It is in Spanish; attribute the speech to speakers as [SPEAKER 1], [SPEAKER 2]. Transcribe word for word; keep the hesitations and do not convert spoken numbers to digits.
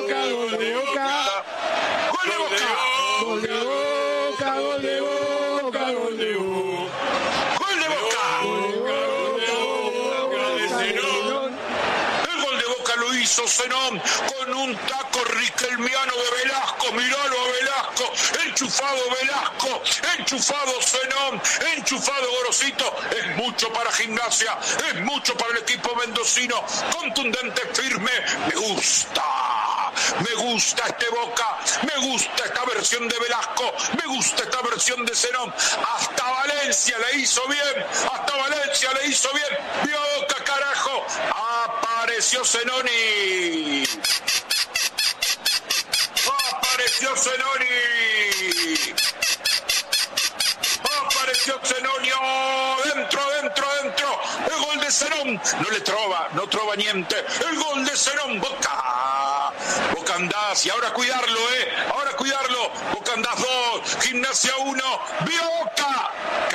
[SPEAKER 1] Boca, gol de Boca.
[SPEAKER 2] Gol de Boca.
[SPEAKER 1] Gol de Boca, gol de Boca, gol de Boca.
[SPEAKER 2] Gol de Boca. El gol de Boca lo hizo Zenón con un taco riquelmiano de Velasco. Miralo a Velasco, enchufado Velasco, enchufado Zenón, enchufado Gorosito. Es mucho para Gimnasia, es mucho para el equipo mendocino. Contundente, firme, me gusta. Me gusta este Boca, me gusta esta versión de Velasco, me gusta esta versión de Zenón. Hasta Valencia le hizo bien, hasta Valencia le hizo bien. ¡Viva Boca, carajo! Apareció Zenoni. Apareció Zenoni. Apareció Zenoni. Oh, dentro, dentro, dentro. El gol de Zenón. No le trova, no trova niente. El gol de Zenón. Boca. Boca andás. Y ahora cuidarlo, eh. Ahora cuidarlo. Boca andás dos. Gimnasia uno. ¡Viva Boca!